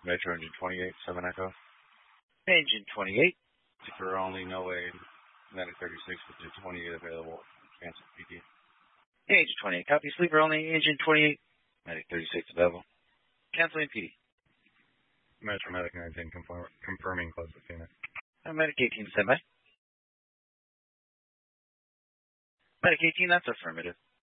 Metro Engine 28, 7 Echo. Engine 28. Sleeper only, no way. Medic 36 with the 28 available. Cancel PD. Engine 28. Copy. Sleeper only. Engine 28. Medic 36 available. Canceling PD. Metro Medic 19 confirming close to Phoenix. Medic 18 standby. Medic 18, that's affirmative.